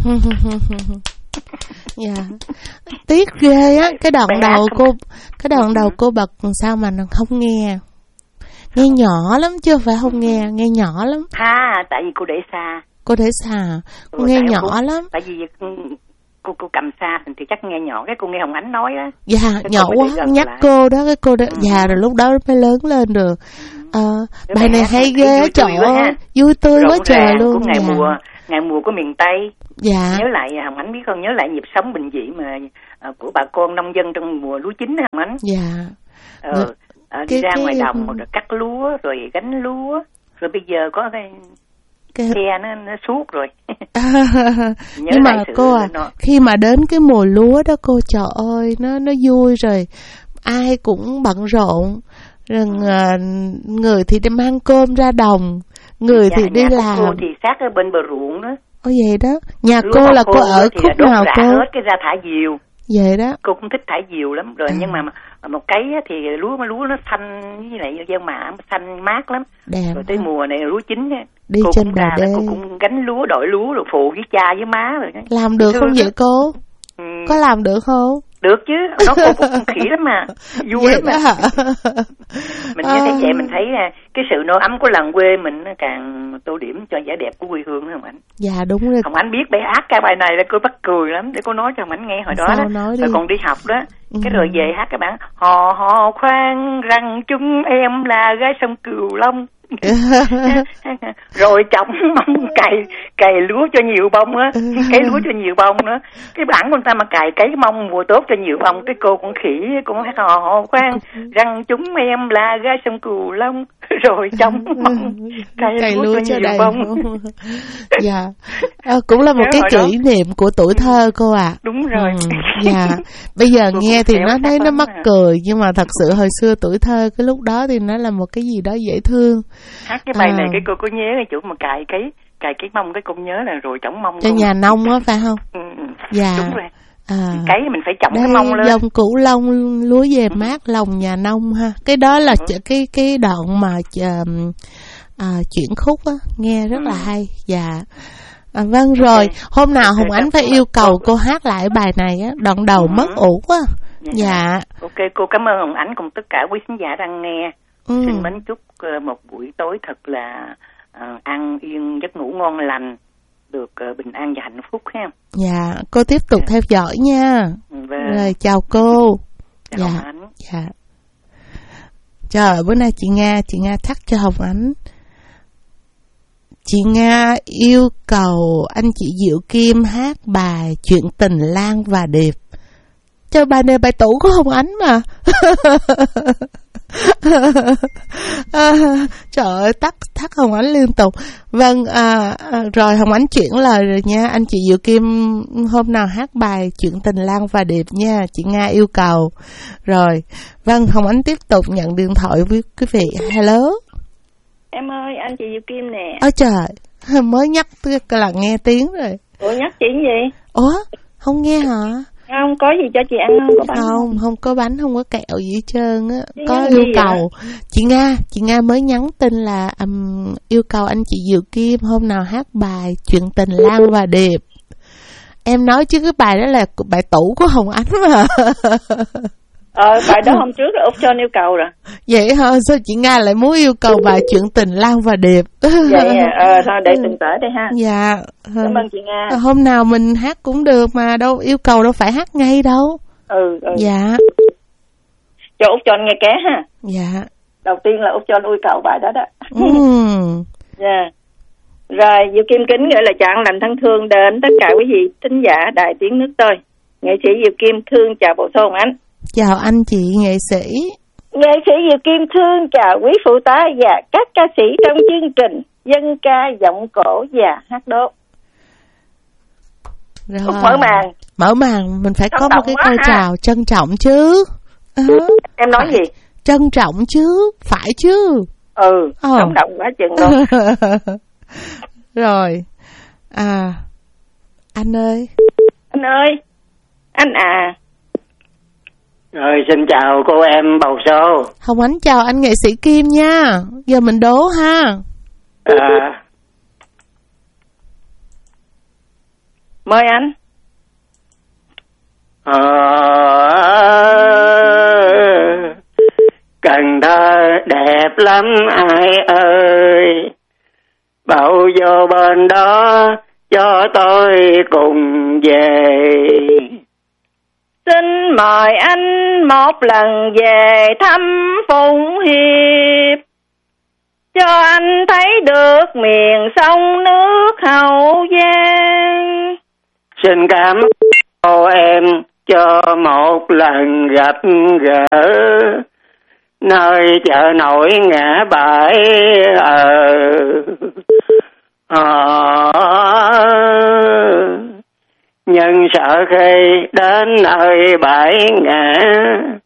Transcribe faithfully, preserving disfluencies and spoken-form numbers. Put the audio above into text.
Dạ. Tiếc ghê á, cái đoạn đầu cô cái đoạn đầu cô bật sao mà nó không nghe. Nghe nhỏ lắm chứ phải không nghe, nghe nhỏ lắm. Ha, tại vì cô để xa. Cô để xa, cô ừ, nghe nhỏ cô, lắm. Tại vì cô cô cầm xa thì chắc nghe nhỏ, cái cô nghe Hồng Ánh nói á. Dạ, cái nhỏ quá, nhắc lại. Cô đó, cái cô đó, ừ. Dạ rồi lúc đó mới lớn lên được. Ờ, à, bài này hay ghê á, trời ơi, vui tươi quá trời luôn. Của ngày dạ. mùa, ngày mùa của miền Tây. Dạ. Nhớ lại Hồng Ánh biết không, nhớ lại nhịp sống bình dị mà uh, của bà con nông dân trong mùa lúa chín Hồng Ánh. Dạ. Ờ, uh, đi cái, ra cái... ngoài đồng rồi cắt lúa rồi gánh lúa, rồi bây giờ có cái cái... xe nó, nó suốt rồi. Nhưng mà cô à, nó... khi mà đến cái mùa lúa đó cô, trời ơi, nó nó vui rồi, ai cũng bận rộn, rồi uh, người thì đi mang cơm ra đồng, người dạ, thì đi làm. Cô thì sát ở bên bờ ruộng đó. Ồ vậy đó, nhà lúa cô là cô ở khúc nào cô? Hết cái ra thả diều. Vậy đó. Cô cũng thích thả diều lắm rồi, à. Nhưng mà một cái thì lúa lúa nó xanh với lại gieo mạ xanh mát lắm. Đẹp. Rồi tới mùa này lúa chín đi cô trên cũng bờ ra đê. Cô cũng gánh lúa, đội lúa rồi phụ với cha với má rồi. Làm được không vậy cô? Ừ. Có làm được không? Được chứ, nó cô cũng khỉ lắm mà, vui vậy lắm mà. Hả? Mình như thế vậy mình thấy cái sự nô ấm của làng quê mình càng tô điểm cho vẻ đẹp của quê hương đó Hồng Ánh. Dạ đúng rồi. Hồng Ánh biết bé hát cái bài này là cô bắt cười lắm, để cô nói cho Hồng Ánh nghe hồi đó. Sao đó. Rồi còn đi học đó, ừ. Cái rồi về hát cái bản hò hò khoan rằng chúng em là gái sông Cửu Long. Rồi chồng mong cày cày lúa cho nhiều bông á, cấy lúa cho nhiều bông nữa. Cái bản của người ta mà cày cấy mông mùa tốt cho nhiều bông, cái cô con khỉ cũng hát hò hò khoan rằng chúng em là gái sông Cửu Long. Rồi chồng mong cày, cày lúa, lúa cho, cho nhiều bông. Dạ, à, cũng là một cái kỷ đó. Niệm của tuổi thơ cô ạ. À. Đúng rồi. Ừ, dạ, bây giờ cô nghe thì nó thấy nó mắc à. Cười, nhưng mà thật sự hồi xưa tuổi thơ cái lúc đó thì nó là một cái gì đó dễ thương. Hát cái bài à. Này cái cô có nhớ cái chỗ mà cài cái cài cái mông, cái cô nhớ là rồi trỏng mông cho nhà nông á phải không? Ừ, dạ. Đúng rồi. À. Cái mình phải chỏng cái mông lên. Dòng Cửu Long lúa về mát lòng nhà nông ha. Cái đó là ừ. cái cái đoạn mà uh, à, chuyển khúc á, nghe rất ừ. là hay. Dạ. À, vâng okay. Rồi, hôm nào Hồng Ánh phải yêu cầu cô hát lại bài này á, đoạn đầu ừ. mất ủ quá. Dạ. dạ. Ok, cô cảm ơn Hồng Ánh cùng tất cả quý khán giả đang nghe. Ừ. Xin mến chúc uh, một buổi tối thật là uh, an yên, giấc ngủ ngon lành, được uh, bình an và hạnh phúc ha. Dạ, cô tiếp tục yeah. theo dõi nha. Vâng. Rồi, chào cô. Chào dạ. Hồng Ánh. Dạ. Trời, bữa nay chị Nga, chị Nga thắc cho Hồng Ánh. Chị Nga yêu cầu anh chị Diệu Kim hát bài Chuyện Tình Lan và Điệp. Cho bài này bài tủ của Hồng Ánh mà. à, trời ơi, tắt thắt Hồng Ánh liên tục. Vâng, à, à, rồi Hồng Ánh chuyển lời rồi nha. Anh chị Diệu Kim hôm nào hát bài Chuyện Tình Lan và Điệp nha, chị Nga yêu cầu. Rồi, vâng, Hồng Ánh tiếp tục nhận điện thoại với quý vị. Hello. Em ơi, anh chị Diệu Kim nè. Ôi trời, mới nhắc là nghe tiếng rồi. Ủa nhắc chị gì? Ủa, không nghe hả? Không, có gì cho chị ăn không? Có bánh không? Không, không có bánh, không có kẹo gì hết trơn á. Chứ có yêu cầu. Vậy? Chị Nga, chị Nga mới nhắn tin là um, yêu cầu anh chị Diệu Kim hôm nào hát bài Chuyện Tình Lan và Điệp. Em nói chứ cái bài đó là bài tủ của Hồng Ánh mà. Ờ, bài đó hôm trước là Út John yêu cầu rồi. Vậy hả? Sao chị Nga lại muốn yêu cầu bài Chuyện Tình Lan và Điệp? Vậy à, ờ, thôi để từng tở đây ha. Dạ. Cảm ơn chị Nga. Hôm nào mình hát cũng được mà, đâu yêu cầu đâu phải hát ngay đâu. Ừ, ừ. Dạ. Cho Út John nghe ké ha. Dạ. Đầu tiên là Út John yêu cầu bài đó đó. Ừ. Dạ. Rồi, Diệu Kim kính gửi lời chào lành thân thương đến tất cả quý vị thính giả Đài Tiếng Nước tôi. Nghệ sĩ Diệu Kim thương chào bộ Hồng Ánh. Chào anh chị nghệ sĩ. Nghệ sĩ Diệu Kim thương chào quý phụ tá và các ca sĩ trong chương trình dân ca giọng cổ và hát đốm. Rồi. Mở màn. Mở màn mình phải trân có một cái câu ha. chào trân trọng chứ. À, em nói gì? Trân trọng chứ, phải chứ. Ừ, oh. Cảm động quá chừng luôn. Rồi. À, anh ơi. Anh ơi, anh à. Rồi xin chào cô em bầu số. Hồng Ánh chào anh nghệ sĩ Kim nha. Giờ mình đố ha. À, Mời anh. Ờ, Cần Thơ đẹp lắm ai ơi, bảo vô bên đó cho tôi cùng về. Xin mời anh một lần về thăm Phụng Hiệp, cho anh thấy được miền sông nước Hậu Giang. Xin cảm ơn cô em cho một lần gặp gỡ, nơi chợ nổi ngã bảy ờ ờ nhân sợ khi đến nơi bãi ngã